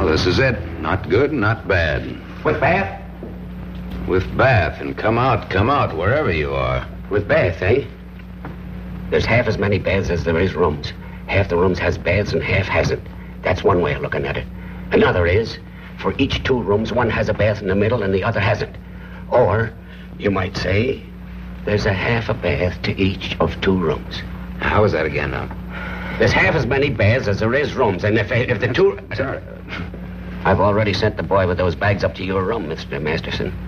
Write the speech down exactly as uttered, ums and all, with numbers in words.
Well, this is it. Not good, not bad. With bath? With bath, and come out, come out, wherever you are. With bath, eh? There's half as many baths as there is rooms. Half the rooms has baths and half hasn't. That's one way of looking at it. Another is, for each two rooms, one has a bath in the middle and the other hasn't. Or, you might say, there's a half a bath to each of two rooms. How is that again now? There's half as many baths as there is rooms, and if if the two... Sorry. I've already sent the boy with those bags up to your room, Mister Masterson.